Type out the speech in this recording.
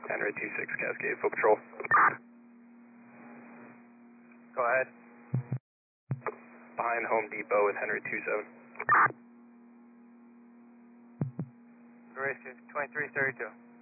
Henry 26 Cascade, full control. Go ahead. Behind Home Depot with Henry 27. Duration 2332.